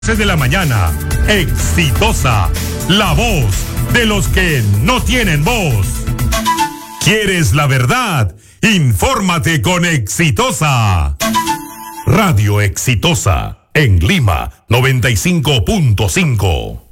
de la mañana. Exitosa, la voz de los que no tienen voz. ¿Quieres la verdad? Infórmate con Exitosa. Radio Exitosa, en Lima, 95.5.